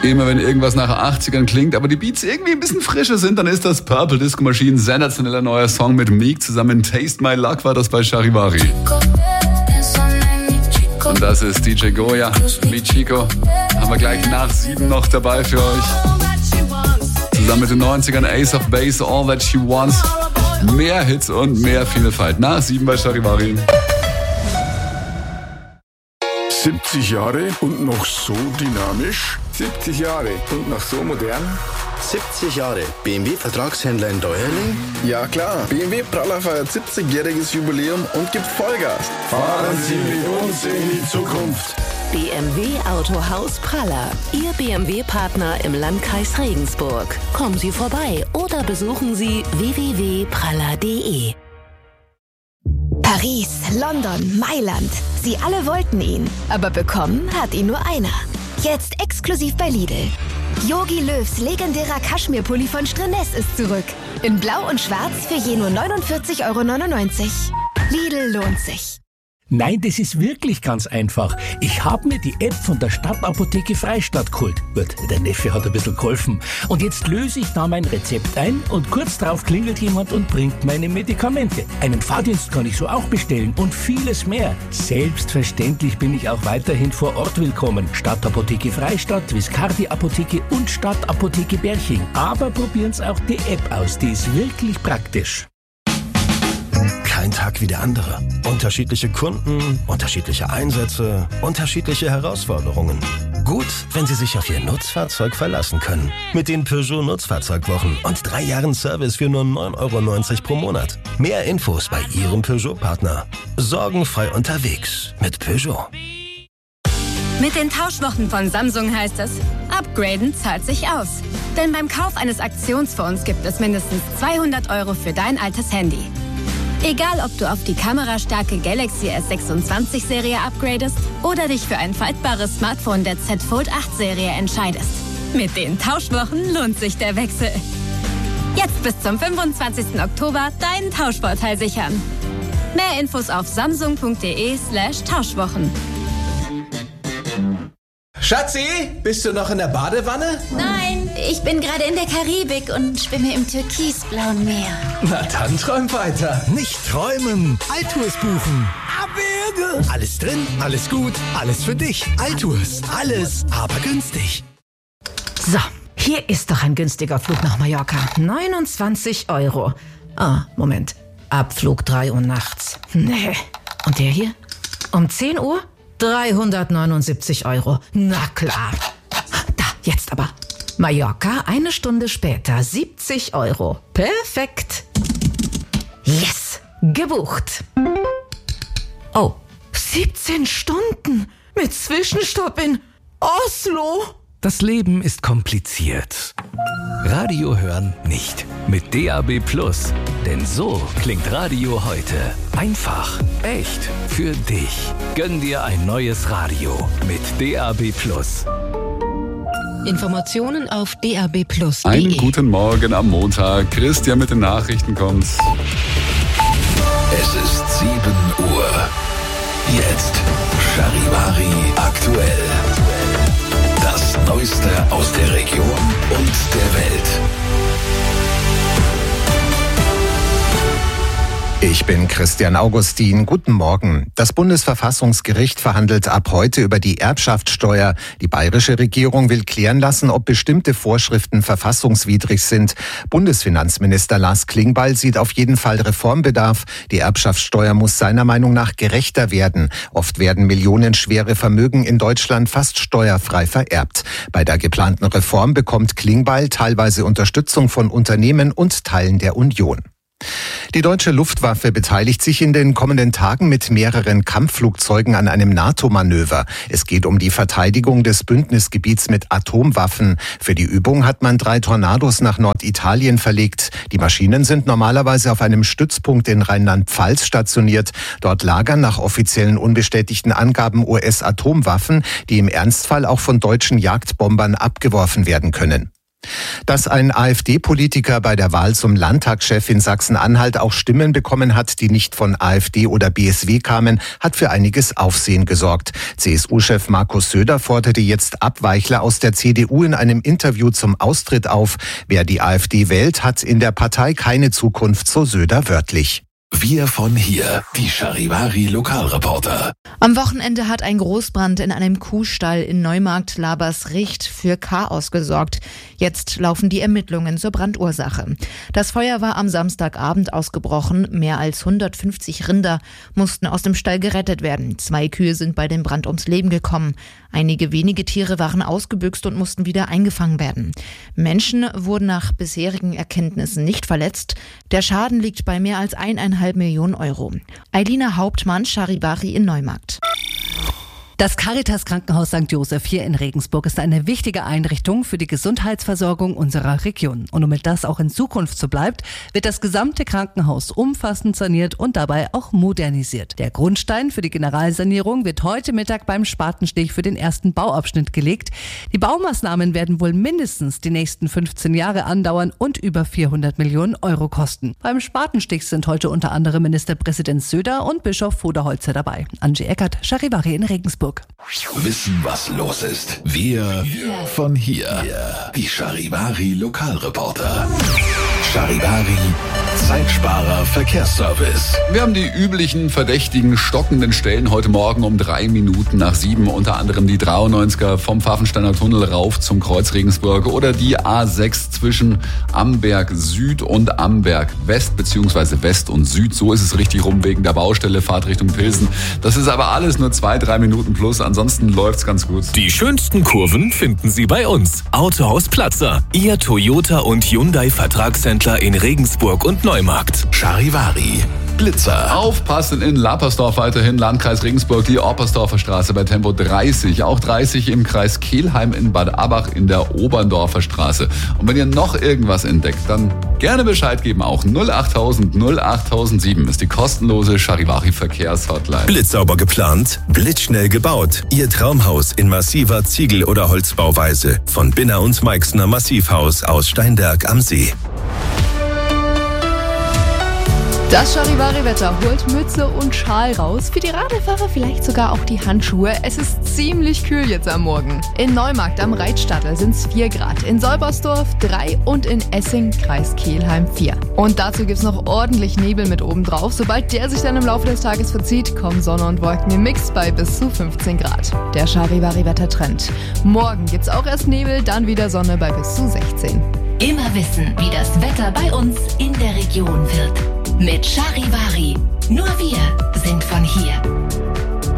Immer wenn irgendwas nach 80ern klingt, aber die Beats irgendwie ein bisschen frischer sind, dann ist das Purple Disco Machine. Sensationeller neuer Song mit Meek zusammen. Taste My Luck war das bei Charivari. Und das ist DJ Goya mit Chico. Haben wir gleich nach 7 noch dabei für euch. Zusammen mit den 90ern Ace of Base, All That She Wants. Mehr Hits und mehr Vielfalt. Nach 7 bei Charivari. 70 Jahre und noch so dynamisch? 70 Jahre und noch so modern? 70 Jahre BMW-Vertragshändler in Deuerling? Ja klar, BMW Praller feiert 70-jähriges Jubiläum und gibt Vollgas. Fahren Sie mit uns in die Zukunft. BMW Autohaus Praller, Ihr BMW-Partner im Landkreis Regensburg. Kommen Sie vorbei oder besuchen Sie www.praller.de. Paris, London, Mailand. Sie alle wollten ihn, aber bekommen hat ihn nur einer. Jetzt exklusiv bei Lidl. Jogi Löws legendärer Kaschmirpulli von Strenes ist zurück. In Blau und Schwarz für je nur 49,99 €. Lidl lohnt sich. Nein, das ist wirklich ganz einfach. Ich habe mir die App von der Stadtapotheke Freistadt geholt. Gut, der Neffe hat ein bisschen geholfen. Und jetzt löse ich da mein Rezept ein und kurz darauf klingelt jemand und bringt meine Medikamente. Einen Fahrdienst kann ich so auch bestellen und vieles mehr. Selbstverständlich bin ich auch weiterhin vor Ort willkommen. Stadtapotheke Freistadt, Viscardi Apotheke und Stadtapotheke Berching. Aber probieren's auch die App aus, die ist wirklich praktisch. Kein Tag wie der andere. Unterschiedliche Kunden, unterschiedliche Einsätze, unterschiedliche Herausforderungen. Gut, wenn Sie sich auf Ihr Nutzfahrzeug verlassen können. Mit den Peugeot Nutzfahrzeugwochen und 3 Jahren Service für nur 9,90 € pro Monat. Mehr Infos bei Ihrem Peugeot-Partner. Sorgenfrei unterwegs mit Peugeot. Mit den Tauschwochen von Samsung heißt es, upgraden zahlt sich aus. Denn beim Kauf eines Aktionsfonds gibt es mindestens 200 € für dein altes Handy. Egal, ob du auf die kamerastarke Galaxy S26-Serie upgradest oder dich für ein faltbares Smartphone der Z Fold 8-Serie entscheidest. Mit den Tauschwochen lohnt sich der Wechsel. Jetzt bis zum 25. Oktober deinen Tauschvorteil sichern. Mehr Infos auf samsung.de/Tauschwochen. Schatzi, bist du noch in der Badewanne? Nein, ich bin gerade in der Karibik und schwimme im türkisblauen Meer. Na dann träum weiter. Nicht träumen, Altours buchen. Abwürge. Alles drin, alles gut, alles für dich. Altours, alles, aber günstig. So, hier ist doch ein günstiger Flug nach Mallorca. 29 €. Ah, Moment. Abflug 3 Uhr nachts. Nee. Und der hier? Um 10 Uhr? 379 €. Na klar. Da, jetzt aber. Mallorca, 1 Stunde später, 70 €. Perfekt. Yes, gebucht. Oh, 17 Stunden mit Zwischenstopp in Oslo. Das Leben ist kompliziert. Radio hören nicht. Mit DAB+. Denn so klingt Radio heute. Einfach, echt, für dich. Gönn dir ein neues Radio mit DAB+. Informationen auf DAB+. Einen guten Morgen am Montag. Christian mit den Nachrichten kommt. Es ist 7 Uhr. Jetzt Charivari aktuell. Das Neueste aus der Region und der Welt. Ich bin Christian Augustin. Guten Morgen. Das Bundesverfassungsgericht verhandelt ab heute über die Erbschaftssteuer. Die bayerische Regierung will klären lassen, ob bestimmte Vorschriften verfassungswidrig sind. Bundesfinanzminister Lars Klingbeil sieht auf jeden Fall Reformbedarf. Die Erbschaftssteuer muss seiner Meinung nach gerechter werden. Oft werden millionenschwere Vermögen in Deutschland fast steuerfrei vererbt. Bei der geplanten Reform bekommt Klingbeil teilweise Unterstützung von Unternehmen und Teilen der Union. Die deutsche Luftwaffe beteiligt sich in den kommenden Tagen mit mehreren Kampfflugzeugen an einem NATO-Manöver. Es geht um die Verteidigung des Bündnisgebiets mit Atomwaffen. Für die Übung hat man 3 Tornados nach Norditalien verlegt. Die Maschinen sind normalerweise auf einem Stützpunkt in Rheinland-Pfalz stationiert. Dort lagern nach offiziellen unbestätigten Angaben US-Atomwaffen, die im Ernstfall auch von deutschen Jagdbombern abgeworfen werden können. Dass ein AfD-Politiker bei der Wahl zum Landtagschef in Sachsen-Anhalt auch Stimmen bekommen hat, die nicht von AfD oder BSW kamen, hat für einiges Aufsehen gesorgt. CSU-Chef Markus Söder forderte jetzt Abweichler aus der CDU in einem Interview zum Austritt auf. Wer die AfD wählt, hat in der Partei keine Zukunft, so Söder wörtlich. Wir von hier, die Charivari Lokalreporter. Am Wochenende hat ein Großbrand in einem Kuhstall in Neumarkt-Labersricht für Chaos gesorgt. Jetzt laufen die Ermittlungen zur Brandursache. Das Feuer war am Samstagabend ausgebrochen. Mehr als 150 Rinder mussten aus dem Stall gerettet werden. 2 Kühe sind bei dem Brand ums Leben gekommen. Einige wenige Tiere waren ausgebüxt und mussten wieder eingefangen werden. Menschen wurden nach bisherigen Erkenntnissen nicht verletzt. Der Schaden liegt bei mehr als 1,5 Millionen Euro. Eilina Hauptmann, Charivari in Neumarkt. Das Caritas Krankenhaus St. Joseph hier in Regensburg ist eine wichtige Einrichtung für die Gesundheitsversorgung unserer Region. Und damit das auch in Zukunft so bleibt, wird das gesamte Krankenhaus umfassend saniert und dabei auch modernisiert. Der Grundstein für die Generalsanierung wird heute Mittag beim Spatenstich für den ersten Bauabschnitt gelegt. Die Baumaßnahmen werden wohl mindestens die nächsten 15 Jahre andauern und über 400 Millionen Euro kosten. Beim Spatenstich sind heute unter anderem Ministerpräsident Söder und Bischof Voderholzer dabei. Angie Eckert, Charivari in Regensburg. Wissen, was los ist. Wir von hier. Die Charivari Lokalreporter. Charivari Zeitsparer Verkehrsservice. Wir haben die üblichen verdächtigen stockenden Stellen heute Morgen um 3 Minuten nach 7. Unter anderem die 93er vom Pfaffensteiner Tunnel rauf zum Kreuz Regensburg oder die A6 zwischen Amberg Süd und Amberg West bzw. West und Süd. So ist es richtig rum wegen der Baustelle, Fahrt Richtung Pilsen. Das ist aber alles nur 2-3 Minuten plus. Ansonsten läuft's ganz gut. Die schönsten Kurven finden Sie bei uns. Autohaus Platzer. Ihr Toyota und Hyundai Vertragshändler in Regensburg und Neumarkt. Charivari Blitzer. Aufpassen in Lappersdorf weiterhin, Landkreis Regensburg, die Oppersdorfer Straße bei Tempo 30. Auch 30 im Kreis Kelheim in Bad Abach in der Oberndorfer Straße. Und wenn ihr noch irgendwas entdeckt, dann gerne Bescheid geben. Auch 08000 08007 ist die kostenlose Charivari Verkehrshotline. Blitzsauber geplant, blitzschnell gebaut. Ihr Traumhaus in massiver Ziegel- oder Holzbauweise. Von Binner und Meixner Massivhaus aus Steinberg am See. Das Charivari-Wetter holt Mütze und Schal raus. Für die Radlfahrer vielleicht sogar auch die Handschuhe. Es ist ziemlich kühl jetzt am Morgen. In Neumarkt am Reitstadel sind es 4 Grad. In Solbersdorf 3 und in Essing, Kreis Kelheim 4. Und dazu gibt's noch ordentlich Nebel mit oben drauf. Sobald der sich dann im Laufe des Tages verzieht, kommen Sonne und Wolken im Mix bei bis zu 15 Grad. Der Charivari-Wettertrend. Morgen gibt's auch erst Nebel, dann wieder Sonne bei bis zu 16. Immer wissen, wie das Wetter bei uns in der Region wird. Mit Charivari. Nur wir sind von hier.